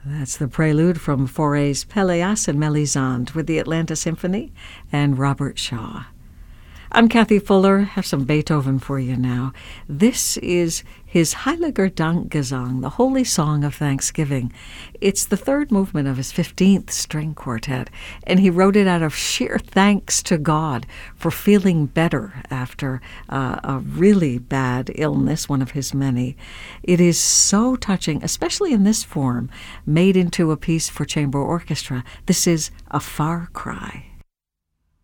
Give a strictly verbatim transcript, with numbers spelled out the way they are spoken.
That's the prelude from Fauré's Pelléas and Mélisande with the Atlanta Symphony and Robert Shaw. I'm Kathy Fuller. Have some Beethoven for you now. This is his Heiliger Dankgesang, the Holy Song of Thanksgiving. It's the third movement of his fifteenth string quartet, and he wrote it out of sheer thanks to God for feeling better after uh, a really bad illness, one of his many. It is so touching, especially in this form, made into a piece for chamber orchestra. This is A Far Cry.